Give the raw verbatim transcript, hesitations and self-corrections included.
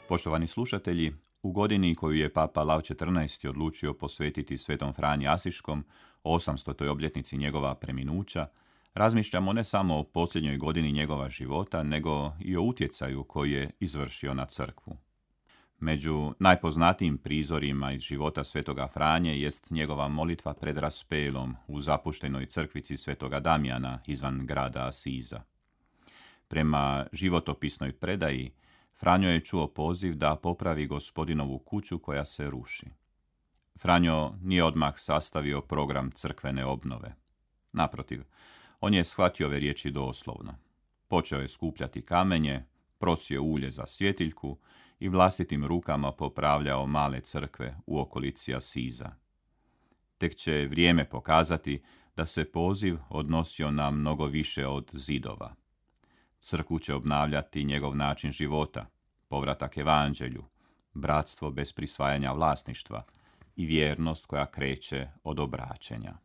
Poštovani slušatelji, u godini koju je Papa Lav četrnaesti. odlučio posvetiti Svetom Franji Asiškom, osamstotoj obljetnici njegova preminuća, razmišljamo ne samo o posljednjoj godini njegova života, nego i o utjecaju koji je izvršio na crkvu. Među najpoznatijim prizorima iz života Svetoga Franje jest njegova molitva pred raspelom u zapuštenoj crkvici Svetoga Damjana izvan grada Asiza. Prema životopisnoj predaji, Franjo je čuo poziv da popravi Gospodinovu kuću koja se ruši. Franjo nije odmah sastavio program crkvene obnove. Naprotiv, on je shvatio ove riječi doslovno. Počeo je skupljati kamenje, prosio ulje za svjetiljku i vlastitim rukama popravljao male crkve u okolici Asiza. Tek će vrijeme pokazati da se poziv odnosio na mnogo više od zidova. Crkvu će obnavljati njegov način života, povratak evanđelju, bratstvo bez prisvajanja vlasništva i vjernost koja kreće od obraćenja.